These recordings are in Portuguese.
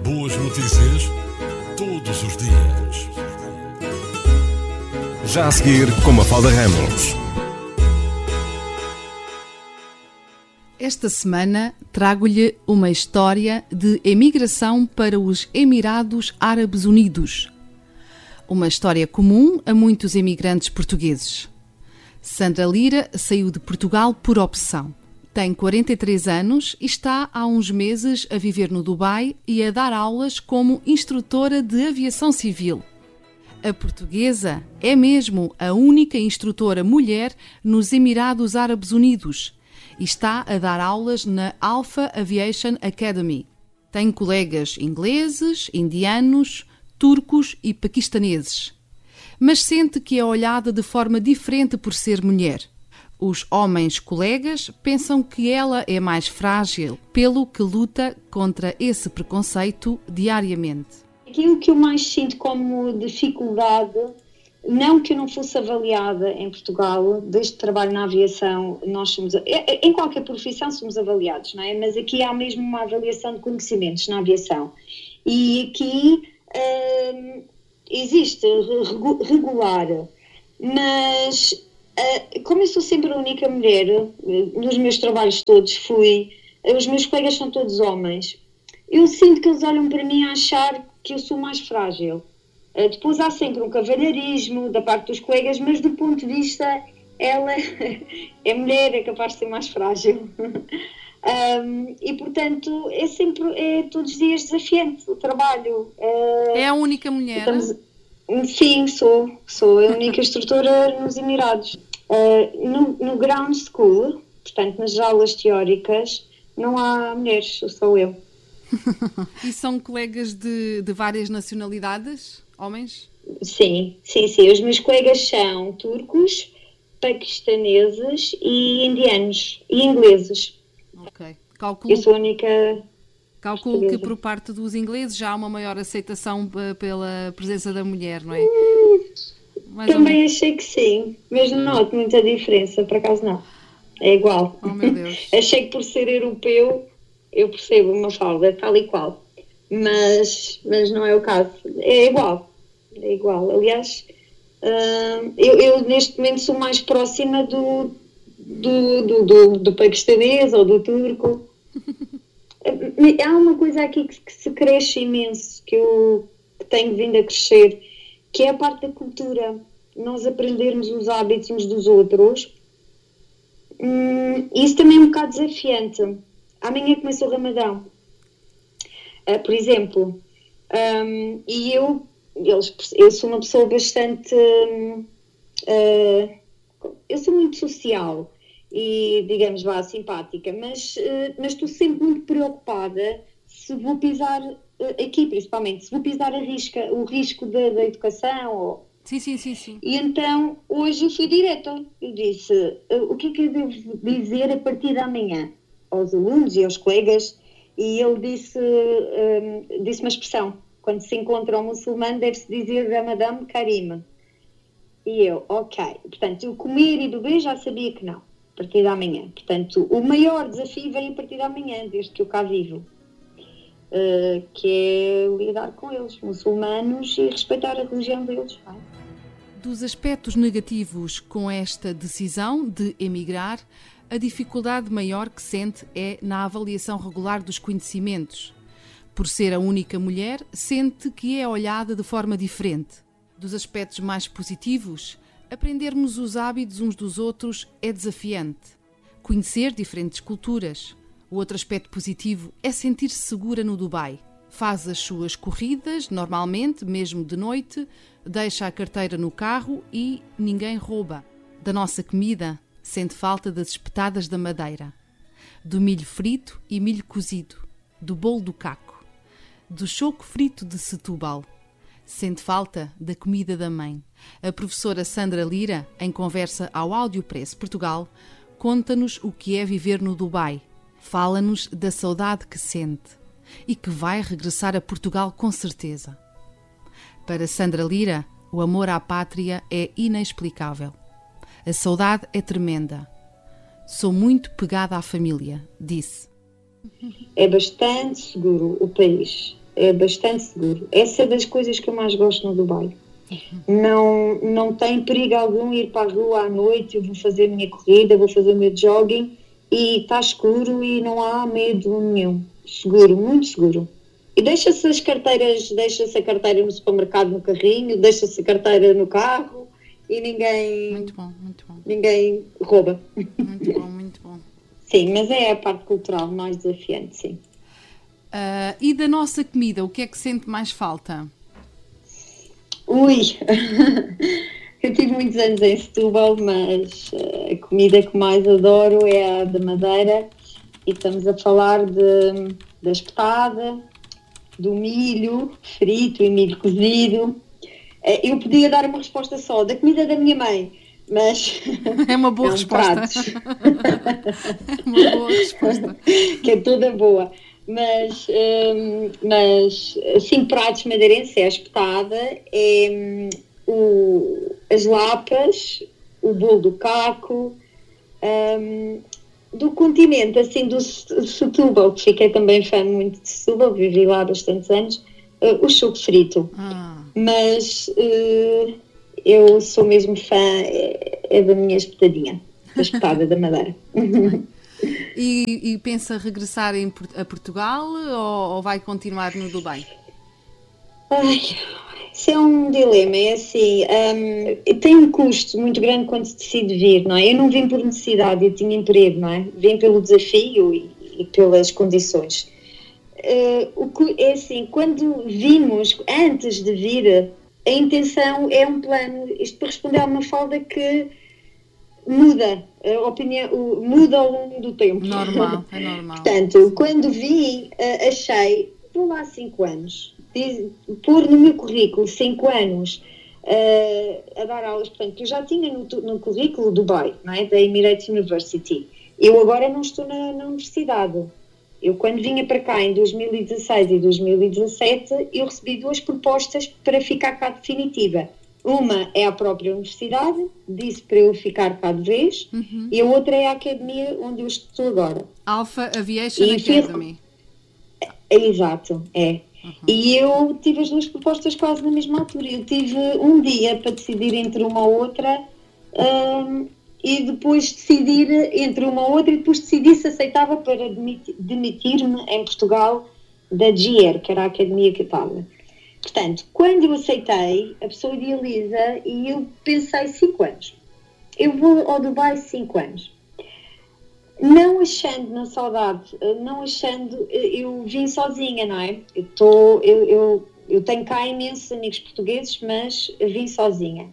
Boas notícias todos os dias. Já a seguir com Mafalda Ramos. Esta semana trago-lhe uma história de emigração para os Emirados Árabes Unidos. Uma história comum a muitos imigrantes portugueses. Sandra Lira saiu de Portugal por opção. Tem 43 anos e está há uns meses a viver no Dubai e a dar aulas como instrutora de aviação civil. A portuguesa é mesmo a única instrutora mulher nos Emirados Árabes Unidos e está a dar aulas na Alpha Aviation Academy. Tem colegas ingleses, indianos, turcos e paquistaneses. Mas sente que é olhada de forma diferente por ser mulher. Os homens colegas pensam que ela é mais frágil, pelo que luta contra esse preconceito diariamente. Aquilo que eu mais sinto como dificuldade, não que eu não fosse avaliada em Portugal, desde que trabalho na aviação, nós somos, em qualquer profissão somos avaliados, não é? Mas aqui há mesmo uma avaliação de conhecimentos na aviação. E aqui existe regular, mas como eu sou sempre a única mulher, nos meus trabalhos todos os meus colegas são todos homens, eu sinto que eles olham para mim a achar que eu sou mais frágil. Depois há sempre um cavalheirismo da parte dos colegas, mas do ponto de vista, ela é mulher, é capaz de ser mais frágil. E portanto, é todos os dias desafiante o trabalho. É a única mulher? Sim, sou a única instrutora nos Emirados. No ground school, portanto nas aulas teóricas, não há mulheres, sou eu. E são colegas de várias nacionalidades? Homens? Sim. Os meus colegas são turcos, paquistaneses e indianos e ingleses. Ok. Eu sou a única. Calculo que por parte dos ingleses já há uma maior aceitação pela presença da mulher, não é? Também achei que sim, mas não noto muita diferença, por acaso não. É igual. Oh, meu Deus. Achei que por ser europeu eu percebo uma falda tal e qual, mas não é o caso. É igual. Aliás, eu neste momento sou mais próxima do paquistanês ou do turco. Há uma coisa aqui que se cresce imenso, que eu tenho vindo a crescer, que é a parte da cultura. Nós aprendermos os hábitos uns dos outros. Isso também é um bocado desafiante. Amanhã começa o Ramadão, por exemplo, e eu sou uma pessoa bastante, eu sou muito social e, digamos, simpática, mas estou sempre muito preocupada se vou pisar, aqui principalmente, se vou pisar o risco da educação. Sim. E então, hoje eu fui direta, eu disse, o que é que eu devo dizer a partir de amanhã? Aos alunos e aos colegas, e ele disse uma expressão: quando se encontra um muçulmano deve-se dizer Ramadan Karim. E eu, ok, portanto, eu comer e beber já sabia que não, a partir de amanhã. Portanto, o maior desafio vem a partir de amanhã, desde que eu cá vivo, que é lidar com eles, muçulmanos, e respeitar a religião deles. Dos aspectos negativos com esta decisão de emigrar, a dificuldade maior que sente é na avaliação regular dos conhecimentos. Por ser a única mulher, sente que é olhada de forma diferente. Dos aspectos mais positivos, aprendermos os hábitos uns dos outros é desafiante. Conhecer diferentes culturas. O outro aspecto positivo é sentir-se segura no Dubai. Faz as suas corridas, normalmente, mesmo de noite, deixa a carteira no carro e ninguém rouba. Da nossa comida, sente falta das espetadas da Madeira, do milho frito e milho cozido, do bolo do caco, do choco frito de Setúbal. Sente falta da comida da mãe. A professora Sandra Lira, em conversa ao Audiopress Portugal, conta-nos o que é viver no Dubai. Fala-nos da saudade que sente e que vai regressar a Portugal com certeza. Para Sandra Lira, o amor à pátria é inexplicável. A saudade é tremenda. Sou muito pegada à família, disse. É bastante seguro o país. é bastante seguro. Essa é das coisas que eu mais gosto no Dubai. Não tem perigo algum ir para a rua à noite, eu vou fazer a minha corrida, vou fazer o meu jogging e está escuro e não há medo nenhum. Seguro, muito seguro. E deixa-se a carteira no supermercado no carrinho, deixa-se a carteira no carro e ninguém... Muito bom. Ninguém rouba. Muito bom. Sim, mas é a parte cultural mais desafiante, sim. E da nossa comida, o que é que sente mais falta? Ui! Eu tive muitos anos em Setúbal, mas a comida que mais adoro é a da Madeira. E estamos a falar da espetada, do milho frito e milho cozido. Eu podia dar uma resposta só, da comida da minha mãe, mas... É uma boa resposta. É uma boa resposta. Que é toda boa. Mas assim, pratos madeirenses é a espetada, as lapas, o bolo do caco, do continente, assim, do Setúbal, que fiquei também fã muito de Setúbal, vivi lá há bastantes anos, o choco frito. Mas eu sou mesmo fã, é da minha espetadinha, da espetada da Madeira. E pensa regressar a Portugal ou vai continuar no Dubai? Isso é um dilema, é assim, tem um custo muito grande quando se decide vir, não é? Eu não vim por necessidade, eu tinha emprego, não é? Vim pelo desafio e pelas condições. É assim, quando vimos, antes de vir, a intenção é um plano, isto para responder a uma falda que muda, a opinião muda ao longo do tempo. É normal. Portanto, quando vim, achei, vou lá 5 anos, pôr no meu currículo 5 anos a dar aulas, portanto, eu já tinha no currículo Dubai, não é? Da Emirates University. Eu agora não estou na universidade. Eu, quando vinha para cá em 2016 e 2017, eu recebi 2 propostas para ficar cá definitiva. Uma é a própria universidade, disse para eu ficar cá de vez, e a outra é a academia onde eu estou agora. Alpha Aviation Academy. Exato, é. E eu tive as 2 propostas quase na mesma altura. Eu tive um dia para decidir entre uma ou outra e depois decidir entre uma ou outra e depois decidi se aceitava para demitir-me em Portugal da GR, que era a academia que eu estava. Portanto, quando eu aceitei, a pessoa idealiza e eu pensei 5 anos. Eu vou ao Dubai 5 anos. Não achando na saudade, eu vim sozinha, não é? Eu tenho cá imensos amigos portugueses, mas vim sozinha.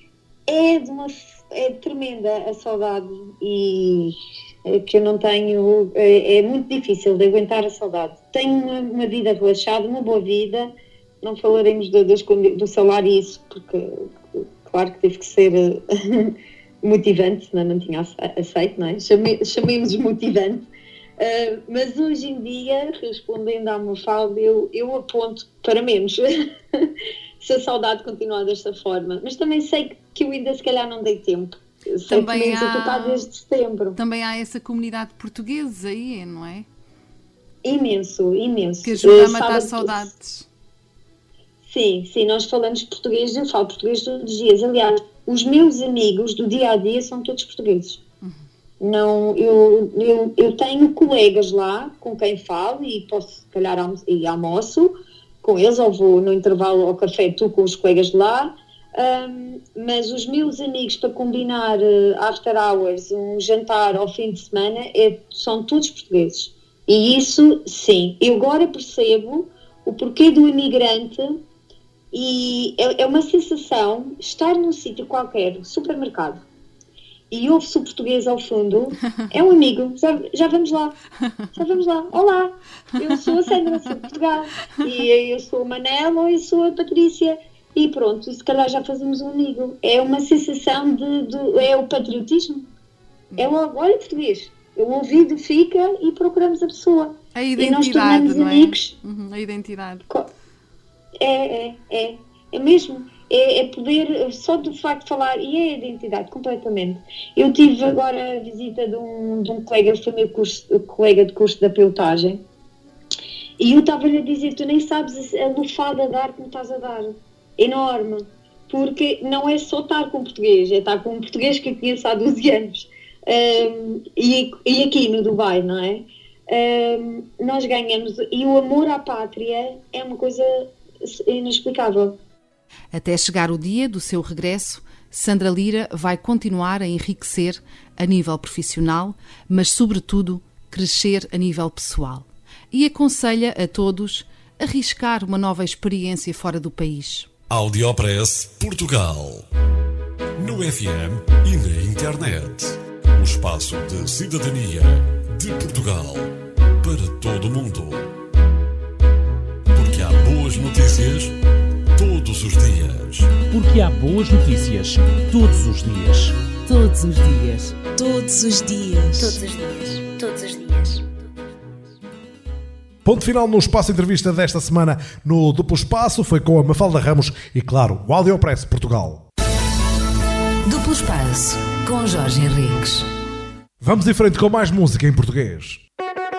É tremenda a saudade e que eu não tenho, é muito difícil de aguentar a saudade. Tenho uma vida relaxada, uma boa vida. Não falaremos do salário e isso, porque claro que teve que ser motivante, senão não tinha aceito, não é? Chamemos motivante. Mas hoje em dia, respondendo à Mafalda, eu aponto para menos. Se a saudade continuar desta forma. Mas também sei que eu ainda se calhar não dei tempo. Sei também que eu estou cá desde setembro. Também há essa comunidade portuguesa aí, não é? Imenso. Que ajuda a matar saudades. Sim, nós falamos português, eu falo português todos os dias. Aliás, os meus amigos do dia a dia são todos portugueses. Não, eu tenho colegas lá com quem falo e posso, se calhar, almoço com eles, ou vou no intervalo ao café, tu com os colegas de lá. Mas os meus amigos, para combinar after hours, um jantar ao fim de semana, são todos portugueses. E isso, sim, eu agora percebo o porquê do imigrante. E é uma sensação estar num sítio qualquer, supermercado, e ouve-se o português ao fundo, é um amigo, já vamos lá, olá, eu sou a Sandra, sou de Portugal, e eu sou a Manela ou eu sou a Patrícia, e pronto, e se calhar já fazemos um amigo. É uma sensação é o patriotismo, é logo, olha português, o ouvido fica e procuramos a pessoa. A identidade, e nós tornamos não é? Amigos. A identidade. É mesmo, é poder, só do facto de falar, e é a identidade, completamente. Eu tive agora a visita de um colega, foi meu colega de curso de pilotagem, E eu estava-lhe a dizer, tu nem sabes a lufada de ar que me estás a dar. Enorme. Porque não é só estar com português, é estar com um português que eu conheço há 12 anos. E aqui no Dubai, não é? Nós ganhamos, e o amor à pátria é uma coisa inexplicável. Até chegar o dia do seu regresso, Sandra Lira vai continuar a enriquecer a nível profissional, mas sobretudo crescer a nível pessoal. E aconselha a todos a arriscar uma nova experiência fora do país. Audiopress Portugal. No FM e na internet. O espaço de cidadania de Portugal para todo o mundo. Porque há boas notícias todos os dias. Porque há boas notícias todos os dias. Todos os dias. Todos os dias. Todos os dias. Todos os dias. Ponto final no Espaço Entrevista desta semana no Duplo Espaço. Foi com a Mafalda Ramos e, claro, o Audiopress Portugal. Duplo Espaço, com Jorge Henriques. Vamos em frente com mais música em português.